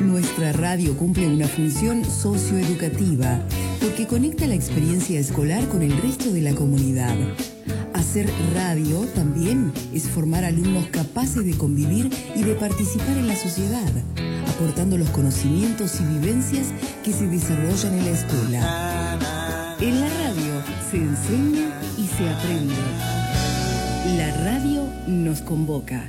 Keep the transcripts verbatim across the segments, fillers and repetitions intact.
Nuestra radio cumple una función socioeducativa porque conecta la experiencia escolar con el resto de la comunidad. Hacer radio también es formar alumnos capaces de convivir y de participar en la sociedad, aportando los conocimientos y vivencias que se desarrollan en la escuela. En la radio se enseña y se aprende. La radio nos convoca.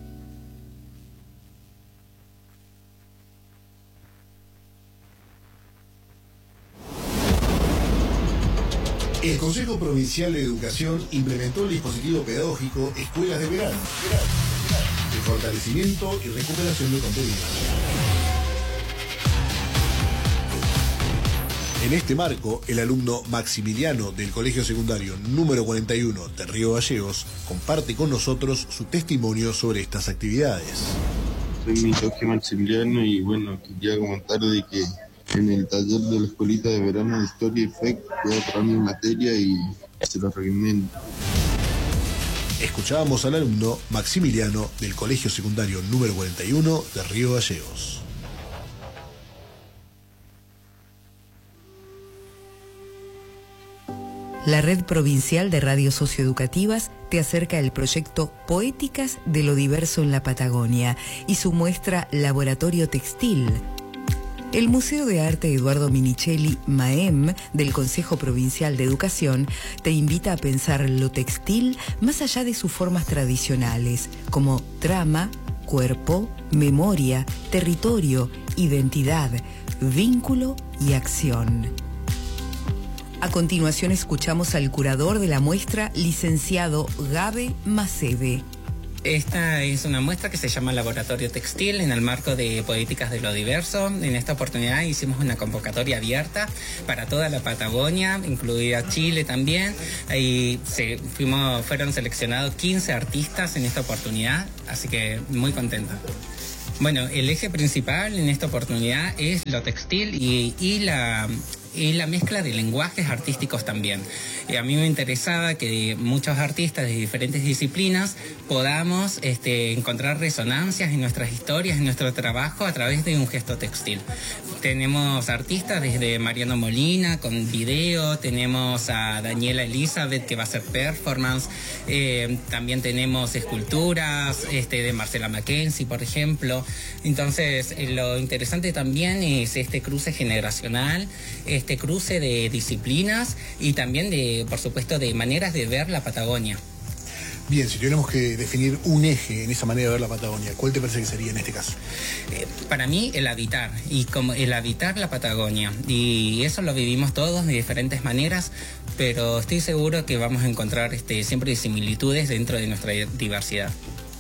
El Consejo Provincial de Educación implementó el dispositivo pedagógico Escuelas de Verano, de fortalecimiento y recuperación de contenidos. En este marco, el alumno Maximiliano del Colegio Secundario número cuarenta y uno de Río Gallegos comparte con nosotros su testimonio sobre estas actividades. Soy Mitoje Maximiliano y bueno, quería comentar de que en el taller de la escuelita de verano de Historia y F E C puedo traer mi materia y se lo recomiendo. Escuchábamos al alumno Maximiliano del Colegio Secundario número cuarenta y uno de Río Gallegos. La Red Provincial de Radios Socioeducativas te acerca el proyecto Poéticas de lo Diverso en la Patagonia y su muestra Laboratorio Textil. El Museo de Arte Eduardo Minichelli, MAEM, del Consejo Provincial de Educación, te invita a pensar lo textil más allá de sus formas tradicionales, como trama, cuerpo, memoria, territorio, identidad, vínculo y acción. A continuación escuchamos al curador de la muestra, licenciado Gabe Macebe. Esta es una muestra que se llama Laboratorio Textil en el marco de Poéticas de lo Diverso. En esta oportunidad hicimos una convocatoria abierta para toda la Patagonia, incluida Chile también. Ahí se, fuimos, fueron seleccionados quince artistas en esta oportunidad, así que muy contento. Bueno, el eje principal en esta oportunidad es lo textil y, y la... y la mezcla de lenguajes artísticos también. Y a mí me interesaba que muchos artistas de diferentes disciplinas podamos este, encontrar resonancias en nuestras historias, en nuestro trabajo a través de un gesto textil. Tenemos artistas desde Mariano Molina con video, tenemos a Daniela Elizabeth que va a hacer performance, eh, también tenemos esculturas este, de Marcela Mackenzie, por ejemplo. Entonces, eh, lo interesante también es este cruce generacional, este cruce de disciplinas y también de, por supuesto, de maneras de ver la Patagonia. Bien, si tuviéramos que definir un eje en esa manera de ver la Patagonia, ¿cuál te parece que sería en este caso? Eh, para mí, el habitar, y como el habitar la Patagonia. Y eso lo vivimos todos de diferentes maneras, pero estoy seguro que vamos a encontrar este, siempre similitudes dentro de nuestra diversidad.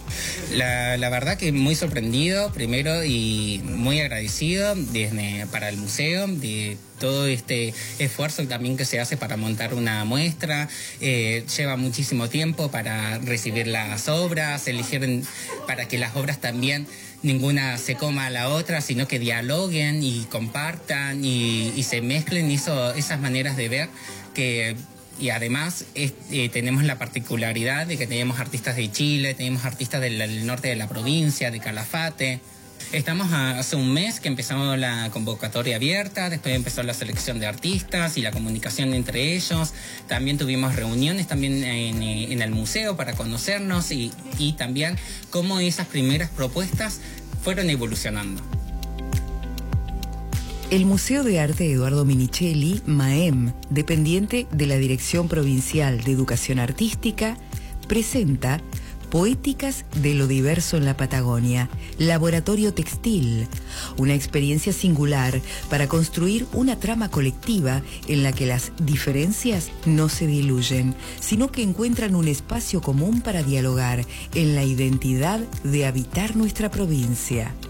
La, la verdad que muy sorprendido primero y muy agradecido desde, para el museo de todo este esfuerzo también que se hace para montar una muestra. Eh, lleva muchísimo tiempo para recibir las obras, eligieron para que las obras también ninguna se coma a la otra, sino que dialoguen y compartan y, y se mezclen eso, esas maneras de ver que... Y además es, eh, tenemos la particularidad de que tenemos artistas de Chile, tenemos artistas del, del norte de la provincia, de Calafate. Estamos a, hace un mes que empezamos la convocatoria abierta, después empezó la selección de artistas y la comunicación entre ellos. También tuvimos reuniones también en, en el museo para conocernos y, y también cómo esas primeras propuestas fueron evolucionando. El Museo de Arte Eduardo Minichelli, MAEM, dependiente de la Dirección Provincial de Educación Artística, presenta Poéticas de lo Diverso en la Patagonia, Laboratorio Textil, una experiencia singular para construir una trama colectiva en la que las diferencias no se diluyen, sino que encuentran un espacio común para dialogar en la identidad de habitar nuestra provincia.